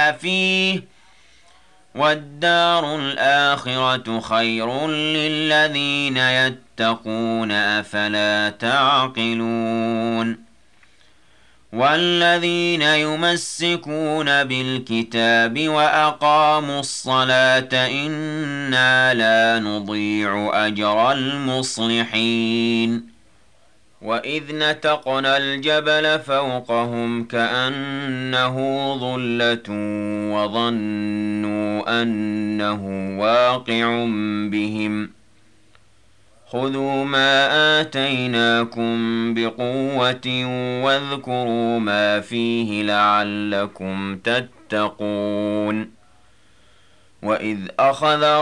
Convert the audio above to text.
ما فيه والدار الآخرة خير للذين يتقون أفلا تعقلون والذين يمسكون بالكتاب وأقاموا الصلاة إنا لا نضيع أجر المصلحين وإذ نتقنا الجبل فوقهم كأنه ظلة وظنوا أنه واقع بهم خذوا ما آتيناكم بقوة واذكروا ما فيه لعلكم تتقون وإذ أخذ